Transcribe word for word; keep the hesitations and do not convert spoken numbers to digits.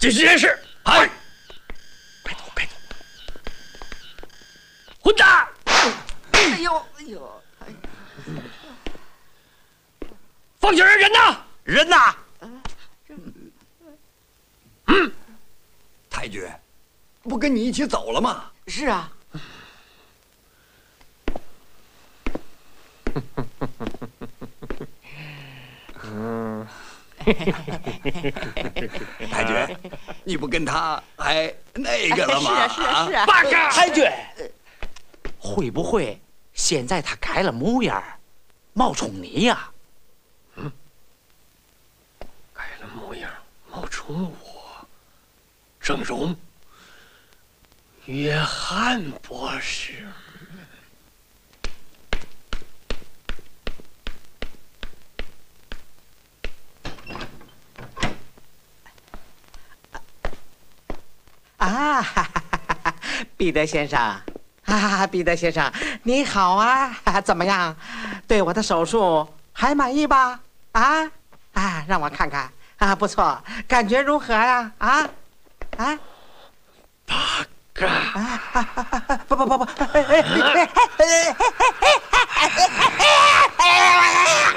继续验尸。哎，快走，快走！混蛋！ 哎呦，哎呦！ 方小人人呢？ 人呢？ 嗯， 太君，不跟你一起走了吗？ 是啊。 嗯，太君，你不跟他还那个了吗？ 是啊，是啊，是啊。 八嘎！ 太君，会不会现在他改了模样，冒充你呀？ 嗯，改了模样，冒充我。郑荣，约翰博士。 啊，哈哈哈彼得先生，啊，彼得先生，你好啊，怎么样？对我的手术还满意吧？啊啊，让我看看啊，不错，感觉如何呀？啊啊， 八嘎！ 啊，不不不不，哎哎哎哎